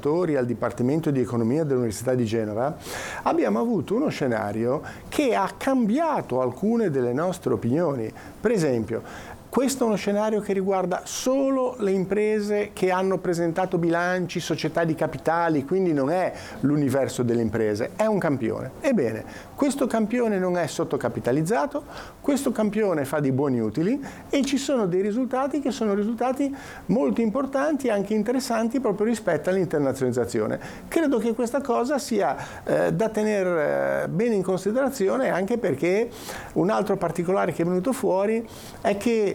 collaboratori al Dipartimento di Economia dell'Università di Genova, abbiamo avuto uno scenario che ha cambiato alcune delle nostre opinioni. Per esempio, questo è uno scenario che riguarda solo le imprese che hanno presentato bilanci, società di capitali, quindi non è l'universo delle imprese, è un campione. Ebbene, questo campione non è sottocapitalizzato, questo campione fa dei buoni utili e ci sono dei risultati che sono risultati molto importanti e anche interessanti proprio rispetto all'internazionalizzazione. Credo che questa cosa sia da tenere bene in considerazione, anche perché un altro particolare che è venuto fuori è che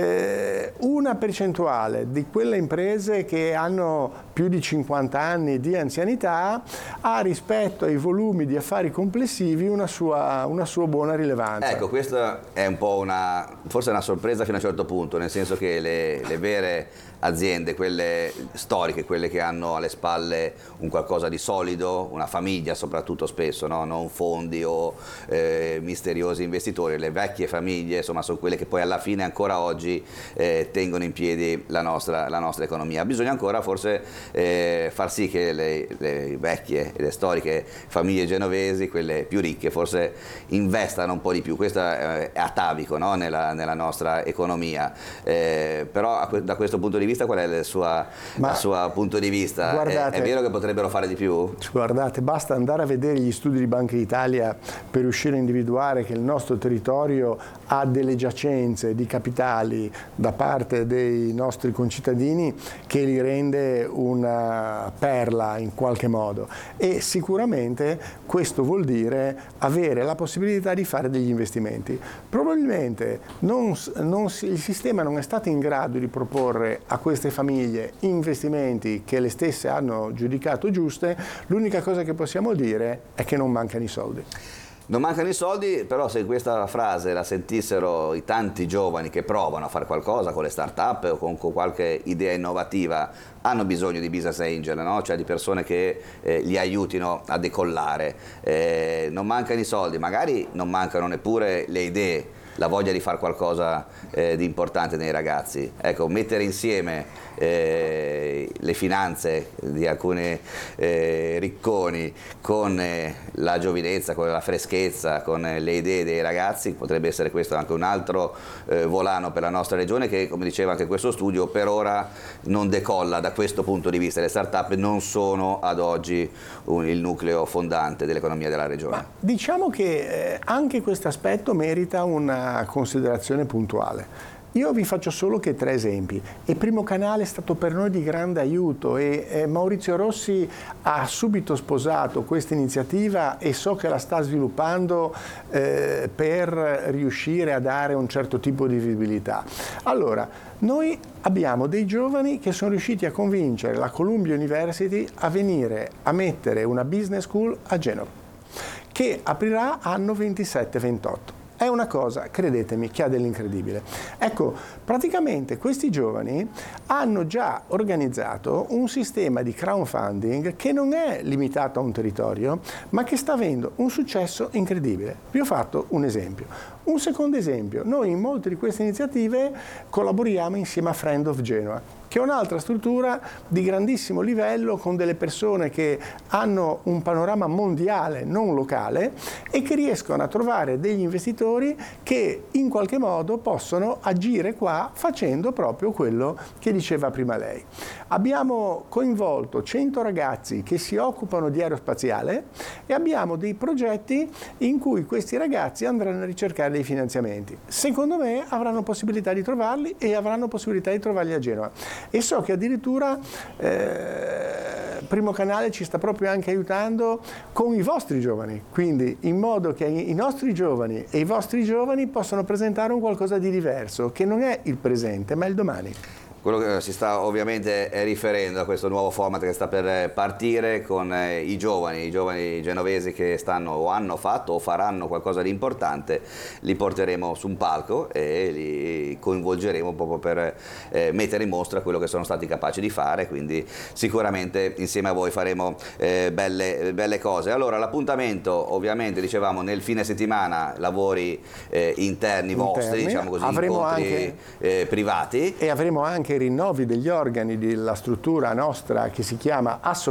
una percentuale di quelle imprese che hanno più di 50 anni di anzianità ha rispetto ai volumi di affari complessivi una sua buona rilevanza. Ecco, questa è un po' forse una sorpresa fino a un certo punto, nel senso che le vere aziende, quelle storiche, quelle che hanno alle spalle un qualcosa di solido, una famiglia soprattutto spesso, no? Non fondi o misteriosi investitori, le vecchie famiglie, insomma, sono quelle che poi alla fine ancora oggi tengono in piedi la nostra economia. Bisogna ancora forse far sì che le vecchie e le storiche famiglie genovesi, quelle più ricche, forse investano un po' di più. Questo è atavico, no? nella nostra economia, però da questo punto di vista qual è il suo punto di vista? Guardate, è vero che potrebbero fare di più? Guardate, basta andare a vedere gli studi di Banca d'Italia per riuscire a individuare che il nostro territorio ha delle giacenze di capitali da parte dei nostri concittadini che li rende una perla in qualche modo, e sicuramente questo vuol dire avere la possibilità di fare degli investimenti. Probabilmente il sistema non è stato in grado di proporre a queste famiglie investimenti che le stesse hanno giudicato giuste. L'unica cosa che possiamo dire è che non mancano i soldi. Non mancano i soldi, però se questa frase la sentissero i tanti giovani che provano a fare qualcosa con le start-up o con qualche idea innovativa, hanno bisogno di business angel, no? Cioè di persone che li aiutino a decollare. Non mancano i soldi, magari non mancano neppure le idee, la voglia di fare qualcosa di importante nei ragazzi. Ecco, mettere insieme le finanze di alcuni ricconi con la giovinezza, con la freschezza, con le idee dei ragazzi, potrebbe essere questo anche un altro volano per la nostra regione, che, come diceva anche questo studio, per ora non decolla da questo punto di vista. Le start-up non sono ad oggi il nucleo fondante dell'economia della regione. Ma diciamo che anche questo aspetto merita una considerazione puntuale. Io vi faccio solo che 3 esempi. Il Primo Canale è stato per noi di grande aiuto e Maurizio Rossi ha subito sposato questa iniziativa e so che la sta sviluppando per riuscire a dare un certo tipo di visibilità. Allora, noi abbiamo dei giovani che sono riusciti a convincere la Columbia University a venire a mettere una business school a Genova, che aprirà anno 27-28. È una cosa, credetemi, che ha dell'incredibile. Ecco, praticamente questi giovani hanno già organizzato un sistema di crowdfunding che non è limitato a un territorio, ma che sta avendo un successo incredibile. Vi ho fatto un esempio. Un secondo esempio, noi in molte di queste iniziative collaboriamo insieme a Friend of Genoa, che è un'altra struttura di grandissimo livello con delle persone che hanno un panorama mondiale, non locale, e che riescono a trovare degli investitori che in qualche modo possono agire qua facendo proprio quello che diceva prima lei. Abbiamo coinvolto 100 ragazzi che si occupano di aerospaziale e abbiamo dei progetti in cui questi ragazzi andranno a ricercare dei finanziamenti. Secondo me avranno possibilità di trovarli e avranno possibilità di trovarli a Genova. E so che addirittura Primo Canale ci sta proprio anche aiutando con i vostri giovani, quindi in modo che i nostri giovani e i vostri giovani possano presentare un qualcosa di diverso, che non è il presente ma il domani. Quello che si sta ovviamente riferendo a questo nuovo format che sta per partire con i giovani genovesi che stanno o hanno fatto o faranno qualcosa di importante, li porteremo su un palco e li coinvolgeremo proprio per mettere in mostra quello che sono stati capaci di fare, quindi sicuramente insieme a voi faremo belle cose. Allora l'appuntamento ovviamente dicevamo nel fine settimana, lavori interni vostri, diciamo così, avremo incontri privati, e avremo anche rinnovi degli organi della struttura nostra che si chiama